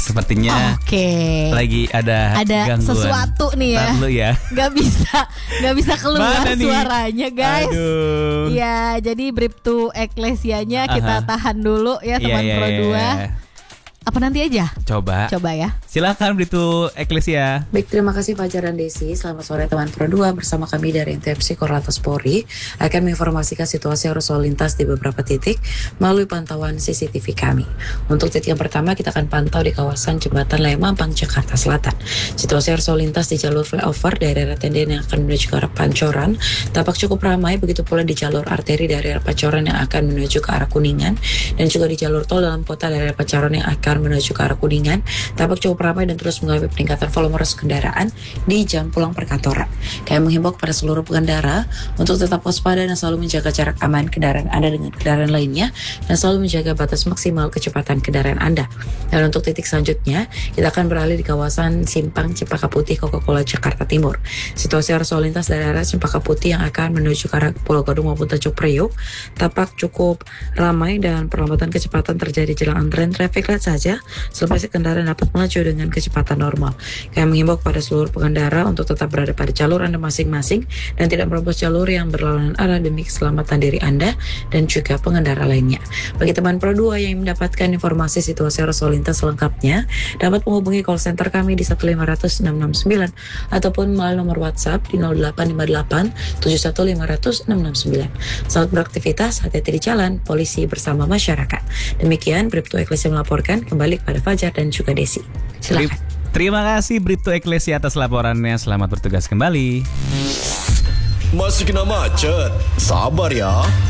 Sepertinya lagi ada gangguan. Sesuatu nih ya. Tahan dulu ya. Gak bisa keluar Mana nih? suaranya guys. Aduh. Ya, jadi Bribtu Eklesianya kita tahan dulu ya teman Pro 2. Apa nanti aja? Coba ya. Silakan Bribtu Eklesia. Baik, terima kasih Fajar dan Desi. Selamat sore teman Pro 2. Bersama kami dari NTMC Korlantas Polri akan menginformasikan situasi arus lalu lintas di beberapa titik melalui pantauan CCTV kami. Untuk titik yang pertama kita akan pantau di kawasan Jembatan Layang Mampang, Jakarta Selatan. Situasi arus lalu lintas di jalur flyover dari arah Tendian yang akan menuju ke arah Pancoran tampak cukup ramai, begitu pula di jalur arteri dari arah Pancoran yang akan menuju ke arah Kuningan, dan juga di jalur tol dalam kota dari arah Pancoran yang akan menuju ke arah Kuningan tampak cukup ramai dan terus mengalami peningkatan volume arus kendaraan di jam pulang perkantoran. Kami menghimbau kepada seluruh pengendara untuk tetap waspada dan selalu menjaga jarak aman kendaraan Anda dengan kendaraan lainnya dan selalu menjaga batas maksimal kecepatan kendaraan Anda. Dan untuk titik selanjutnya kita akan beralih di kawasan Simpang Cempaka Putih, Coca-Cola, Jakarta Timur. Situasi arus lalu lintas dari arah Cempaka Putih yang akan menuju ke arah Pulau Gadung maupun Tanjung Priok tampak cukup ramai dan perlambatan kecepatan terjadi jelang antrean traffic light saja selepas kendaraan dapat melaju dengan kecepatan normal. Kami menghimbau kepada seluruh pengendara untuk tetap berada pada jalur Anda masing-masing dan tidak menerobos jalur yang berlawanan arah demi keselamatan diri Anda dan juga pengendara lainnya. Bagi teman Pro 2 yang mendapatkan informasi situasi arus lalu lintas selengkapnya dapat menghubungi call center kami di 1500669 ataupun melalui nomor WhatsApp di 0858 7150669. Selamat beraktivitas, hati-hati di jalan, polisi bersama masyarakat. Demikian Bribtu Eklesia melaporkan, kembali kepada Fajar dan juga Desi. Silakan. Terima kasih Bribtu Eklesia atas laporannya. Selamat bertugas kembali. Masih kena macet. Sabar ya.